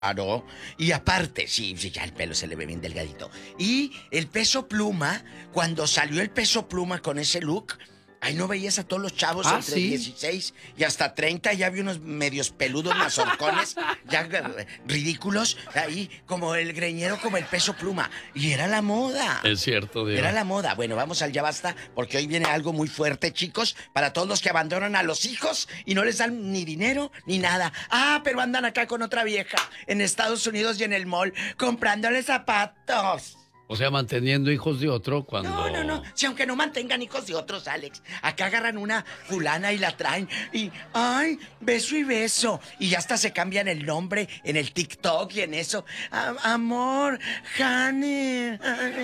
Claro. Y aparte, sí, sí, ya el pelo se le ve bien delgadito. Y el Peso Pluma, cuando salió el Peso Pluma con ese look, ahí no veías a todos los chavos Ah, entre sí. 16 y hasta 30, ya había unos medios peludos mazorcones, ya ridículos, ahí como el greñero, como el Peso Pluma. Y era la moda. Es cierto, Era Diva. la moda. Bueno, vamos al ya basta, porque hoy viene algo muy fuerte, chicos, para todos los que abandonan a los hijos y no les dan ni dinero ni nada. Ah, pero andan acá con otra vieja en Estados Unidos y en el mall comprándoles zapatos. O sea, manteniendo hijos de otro No, no, no. cuando... Si aunque no mantengan hijos de otros, Alex. Acá agarran una fulana y la traen. Y, ay, beso y beso. Y ya hasta se cambian el nombre en el TikTok y en eso. Amor, honey.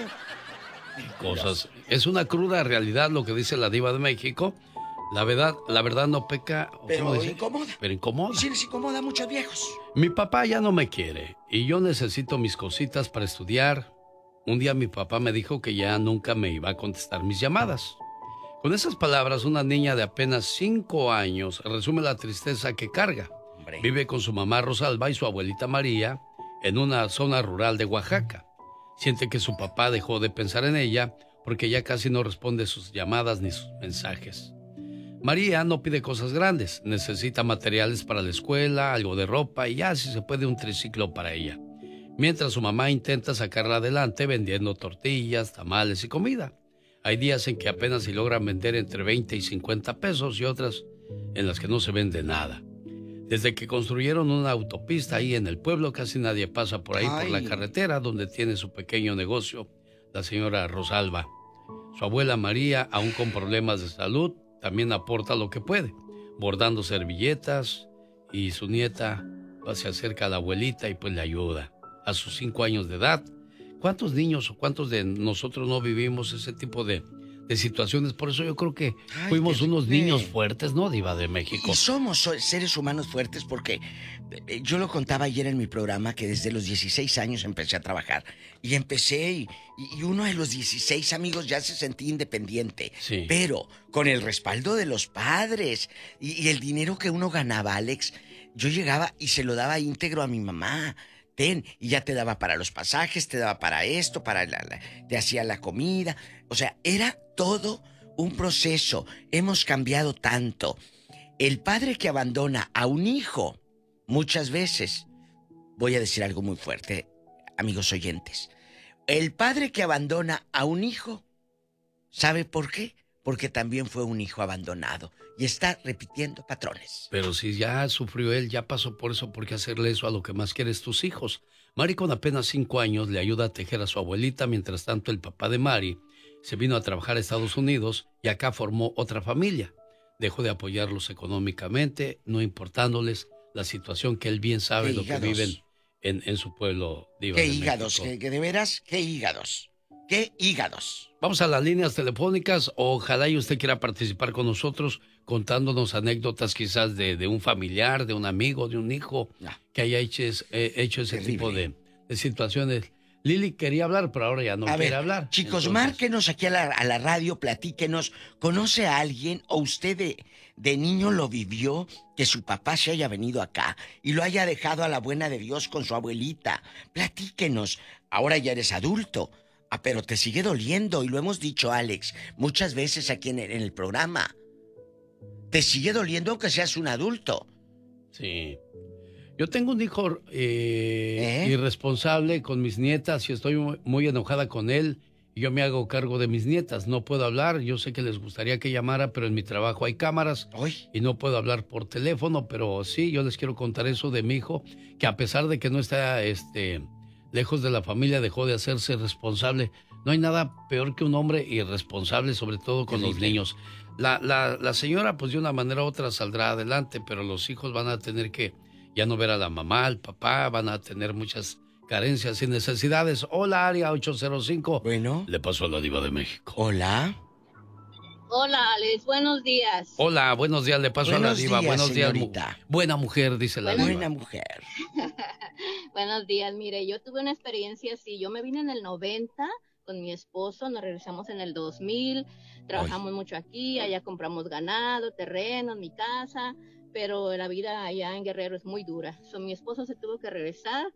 Cosas. Es una cruda realidad lo que dice la Diva de México. La verdad no peca. ¿Cómo Pero dice? incomoda. Pero incomoda. Y sí les incomoda a muchos viejos. Mi papá ya no me quiere y yo necesito mis cositas para estudiar. Un día mi papá me dijo que ya nunca me iba a contestar mis llamadas. Con esas palabras, una niña de apenas 5 años resume la tristeza que carga. Hombre. Vive con su mamá Rosalba y su abuelita María en una zona rural de Oaxaca. Siente que su papá dejó de pensar en ella porque ya casi no responde sus llamadas ni sus mensajes. María no pide cosas grandes, necesita materiales para la escuela, algo de ropa y ya si se puede un triciclo para ella. Mientras su mamá intenta sacarla adelante vendiendo tortillas, tamales y comida. Hay días en que apenas si logran vender entre 20 y 50 pesos y otras en las que no se vende nada. Desde que construyeron una autopista ahí en el pueblo, casi nadie pasa por ahí por la carretera donde tiene su pequeño negocio la señora Rosalba. Su abuela María, aún con problemas de salud, también aporta lo que puede, bordando servilletas, y su nieta se acerca a la abuelita y pues le ayuda. A sus 5 años de edad, ¿cuántos niños o cuántos de nosotros no vivimos ese tipo de situaciones? Por eso yo creo que fuimos unos niños fuertes, ¿no, Diva de México? Y somos seres humanos fuertes porque yo lo contaba ayer en mi programa que desde los 16 años empecé a trabajar. Y empecé y uno de los 16 amigos ya se sentía independiente. Sí. Pero con el respaldo de los padres y el dinero que uno ganaba, Alex, yo llegaba y se lo daba íntegro a mi mamá. Y ya te daba para los pasajes, te daba para esto, te hacía la comida. O sea, era todo un proceso. Hemos cambiado tanto. El padre que abandona a un hijo, muchas veces, voy a decir algo muy fuerte, amigos oyentes. El padre que abandona a un hijo, ¿sabe por qué? Porque también fue un hijo abandonado y está repitiendo patrones. Pero si ya sufrió él, ya pasó por eso, ¿por qué hacerle eso a lo que más quieres tus hijos? Mari con apenas 5 años le ayuda a tejer a su abuelita, mientras tanto el papá de Mari se vino a trabajar a Estados Unidos y acá formó otra familia. Dejó de apoyarlos económicamente, no importándoles la situación que él bien sabe lo que viven en su pueblo. Diva ¿Qué de hígados? México. ¿Que de veras? ¿Qué hígados? ¿Qué hígados? Vamos a las líneas telefónicas. Ojalá y usted quiera participar con nosotros contándonos anécdotas quizás de un familiar, de un amigo, de un hijo que haya hecho ese tipo de situaciones. Lili quería hablar, pero ahora ya no quiere hablar. Chicos, Entonces, márquenos aquí a la radio, platíquenos. ¿Conoce a alguien o usted de niño lo vivió que su papá se haya venido acá y lo haya dejado a la buena de Dios con su abuelita? Platíquenos. Ahora ya eres adulto. Pero te sigue doliendo y lo hemos dicho, Alex, muchas veces aquí en el programa. Te sigue doliendo aunque seas un adulto. Sí. Yo tengo un hijo irresponsable con mis nietas y estoy muy enojada con él y yo me hago cargo de mis nietas. No puedo hablar, yo sé que les gustaría que llamara, pero en mi trabajo hay cámaras y no puedo hablar por teléfono, pero sí, yo les quiero contar eso de mi hijo, que a pesar de que no está lejos de la familia, dejó de hacerse responsable. No hay nada peor que un hombre irresponsable, sobre todo con los niños. La señora, pues de una manera u otra saldrá adelante, pero los hijos van a tener que ya no ver a la mamá, al papá, van a tener muchas carencias y necesidades. Hola, área 805. Bueno. Le pasó a la Diva de México. Hola. Hola, Alex, buenos días. Hola, buenos días, le paso a la Diva. Buenos días, señorita. Buena mujer, dice la Diva. Buena mujer. Buenos días, mire, yo tuve una experiencia así. Yo me vine en el 90 con mi esposo, nos regresamos en el 2000, trabajamos mucho aquí, allá compramos ganado, terrenos, mi casa, pero la vida allá en Guerrero es muy dura. Mi esposo se tuvo que regresar